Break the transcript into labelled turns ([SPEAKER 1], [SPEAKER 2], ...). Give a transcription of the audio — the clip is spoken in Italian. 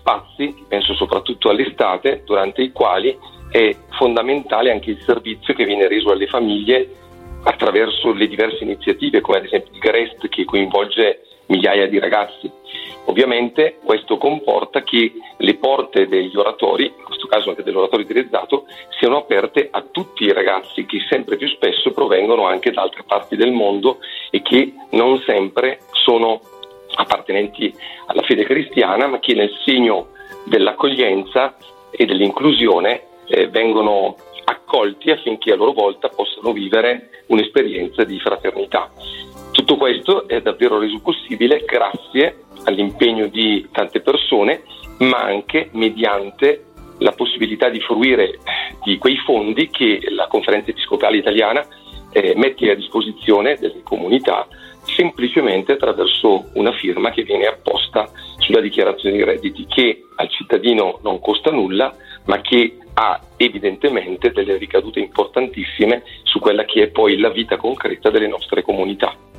[SPEAKER 1] spazi, penso soprattutto all'estate, durante i quali è fondamentale anche il servizio che viene reso alle famiglie attraverso le diverse iniziative, come ad esempio il GREST, che coinvolge migliaia di ragazzi. Ovviamente questo comporta che le porte degli oratori, in questo caso anche dell'oratorio di Rezzato, siano aperte a tutti i ragazzi che sempre più spesso provengono anche da altre parti del mondo e che non sempre sono appartenenti alla fede cristiana, ma che nel segno dell'accoglienza e dell'inclusione vengono accolti affinché a loro volta possano vivere un'esperienza di fraternità. Tutto questo è davvero reso possibile grazie all'impegno di tante persone, ma anche mediante la possibilità di fruire di quei fondi che la Conferenza Episcopale Italiana mette a disposizione delle comunità, semplicemente attraverso una firma che viene apposta sulla dichiarazione di redditi, che al cittadino non costa nulla, ma che ha evidentemente delle ricadute importantissime su quella che è poi la vita concreta delle nostre comunità.